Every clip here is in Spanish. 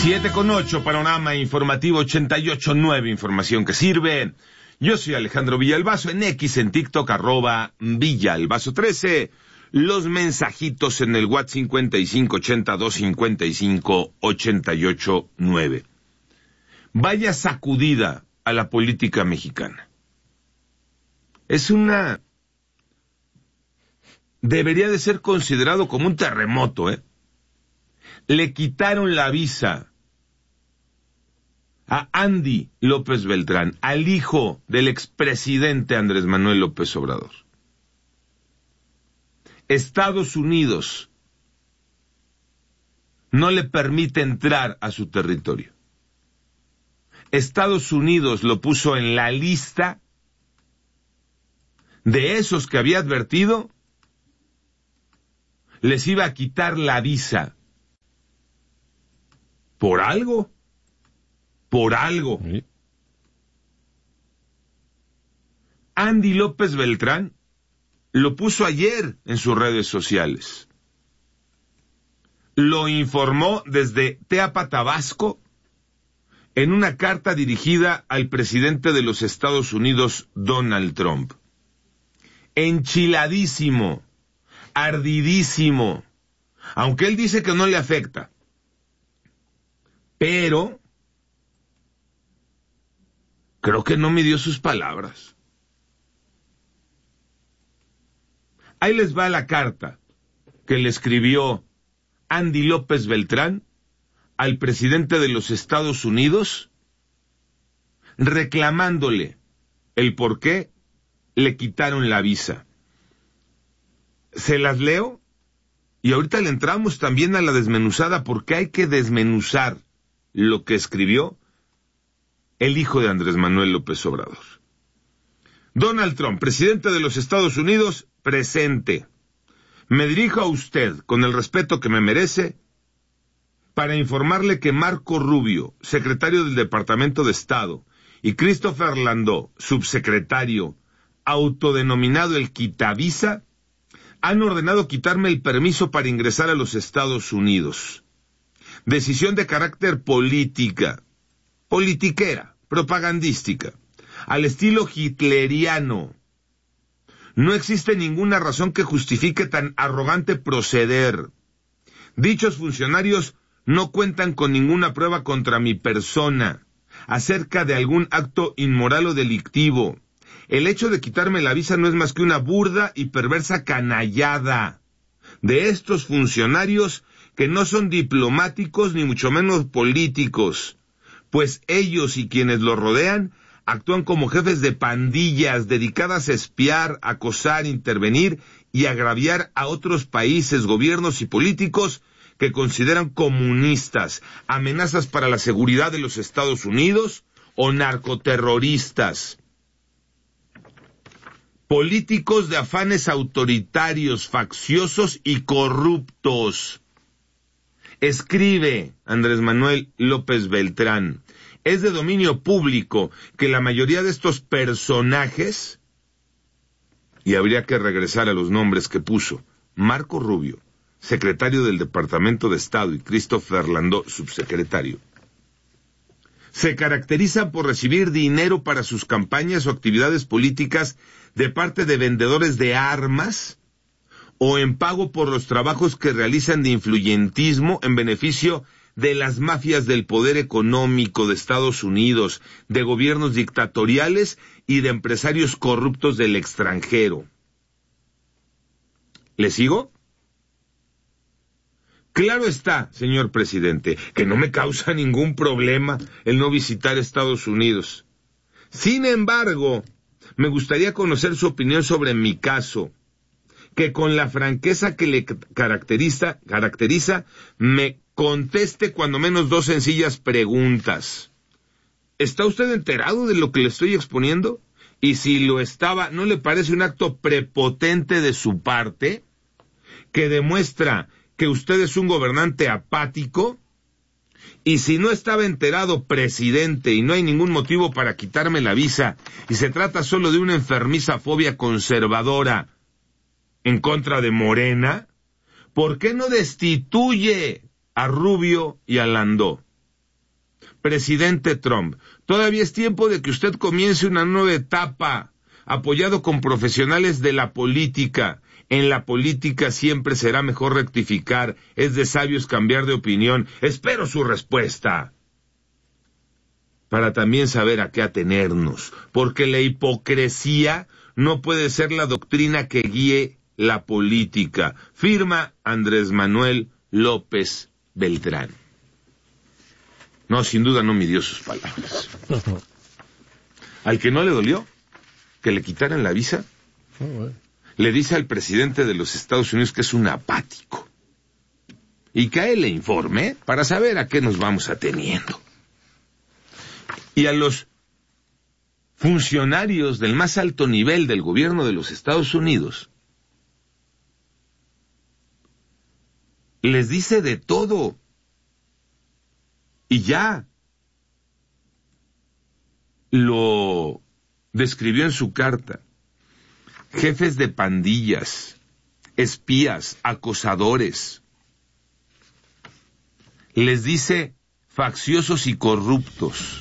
7:08, panorama informativo 88.9, información que sirve. Yo soy Alejandro Villalbazo, en X, en TikTok, @Villalbazo13. Los mensajitos en el WhatsApp 5582558889. Vaya sacudida a la política mexicana. Debería de ser considerado como un terremoto, ¿eh? Le quitaron la visa a Andy López Beltrán, al hijo del expresidente Andrés Manuel López Obrador. Estados Unidos no le permite entrar a su territorio. Estados Unidos lo puso en la lista de esos que había advertido les iba a quitar la visa. ¿Por algo? Por algo. Sí. Andy López Beltrán lo puso ayer en sus redes sociales. Lo informó desde Teapa, Tabasco, en una carta dirigida al presidente de los Estados Unidos, Donald Trump. Enchiladísimo, ardidísimo, aunque él dice que no le afecta. Pero creo que no midió sus palabras. Ahí les va la carta que le escribió Andy López Beltrán al presidente de los Estados Unidos, reclamándole el por qué le quitaron la visa. Se las leo y ahorita le entramos también a la desmenuzada, porque hay que desmenuzar lo que escribió el hijo de Andrés Manuel López Obrador. Donald Trump, presidente de los Estados Unidos, presente. Me dirijo a usted con el respeto que me merece para informarle que Marco Rubio, secretario del Departamento de Estado, y Christopher Landó, subsecretario, autodenominado el quitavisa, han ordenado quitarme el permiso para ingresar a los Estados Unidos. Decisión de carácter politiquera, propagandística, al estilo hitleriano. No existe ninguna razón que justifique tan arrogante proceder. Dichos funcionarios no cuentan con ninguna prueba contra mi persona acerca de algún acto inmoral o delictivo. El hecho de quitarme la visa no es más que una burda y perversa canallada de estos funcionarios que no son diplomáticos ni mucho menos políticos, pues ellos y quienes los rodean actúan como jefes de pandillas dedicadas a espiar, acosar, intervenir y agraviar a otros países, gobiernos y políticos que consideran comunistas, amenazas para la seguridad de los Estados Unidos o narcoterroristas. Políticos de afanes autoritarios, facciosos y corruptos. Escribe Andrés Manuel López Beltrán. Es de dominio público que la mayoría de estos personajes, y habría que regresar a los nombres que puso, Marco Rubio, secretario del Departamento de Estado, y Christopher Landó, subsecretario, se caracterizan por recibir dinero para sus campañas o actividades políticas de parte de vendedores de armas, o en pago por los trabajos que realizan de influyentismo en beneficio de las mafias del poder económico de Estados Unidos, de gobiernos dictatoriales y de empresarios corruptos del extranjero. ¿Le sigo? Claro está, señor presidente, que no me causa ningún problema el no visitar Estados Unidos. Sin embargo, me gustaría conocer su opinión sobre mi caso, que con la franqueza que le caracteriza, me conteste cuando menos dos sencillas preguntas. ¿Está usted enterado de lo que le estoy exponiendo? Y si lo estaba, ¿no le parece un acto prepotente de su parte que demuestra que usted es un gobernante apático? Y si no estaba enterado, presidente, y no hay ningún motivo para quitarme la visa, y se trata solo de una enfermiza fobia conservadora en contra de Morena, ¿por qué no destituye a Rubio y a Landó? Presidente Trump, todavía es tiempo de que usted comience una nueva etapa, apoyado con profesionales de la política. En la política siempre será mejor rectificar, es de sabios cambiar de opinión. Espero su respuesta, para también saber a qué atenernos, porque la hipocresía no puede ser la doctrina que guíe la política. Firma Andrés Manuel López Beltrán. No, sin duda no midió sus palabras. Al que no le dolió que le quitaran la visa, le dice al presidente de los Estados Unidos que es un apático. Y que a él le informe para saber a qué nos vamos ateniendo. Y a los funcionarios del más alto nivel del gobierno de los Estados Unidos les dice de todo. Y ya lo describió en su carta. Jefes de pandillas, espías, acosadores. Les dice facciosos y corruptos.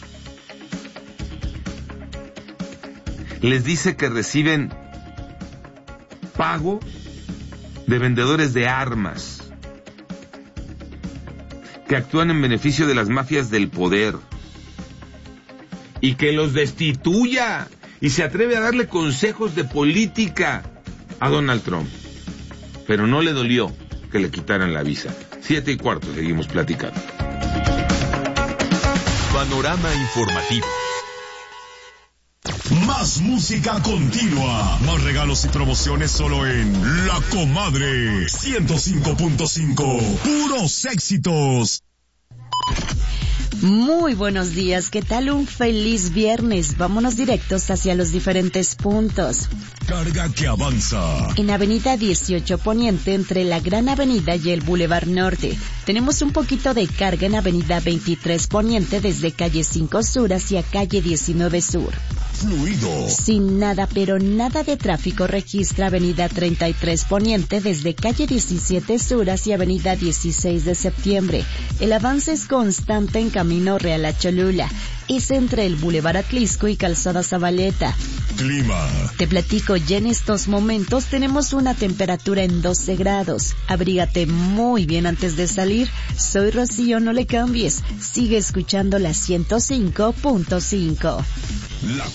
Les dice que reciben pago de vendedores de armas, que actúan en beneficio de las mafias del poder, y que los destituya, y se atreve a darle consejos de política a Donald Trump. Pero no le dolió que le quitaran la visa. 7:15, seguimos platicando. Panorama informativo. Más música continua, más regalos y promociones solo en La Comadre 105.5, puros éxitos. Muy buenos días, ¿qué tal? Un feliz viernes. Vámonos directos hacia los diferentes puntos. Carga que avanza. En Avenida 18 Poniente, entre la Gran Avenida y el Boulevard Norte, tenemos un poquito de carga en Avenida 23 Poniente desde calle 5 Sur hacia calle 19 Sur. Fluido. Sin nada, pero nada de tráfico registra Avenida 33 Poniente desde calle 17 Sur hacia Avenida 16 de Septiembre. El avance es constante en Camino Real a Cholula. Es entre el Boulevard Atlisco y Calzada Zabaleta. Clima. Te platico, ya en estos momentos tenemos una temperatura en 12 grados. Abrígate muy bien antes de salir. Soy Rocío, no le cambies. Sigue escuchando la 105.5. La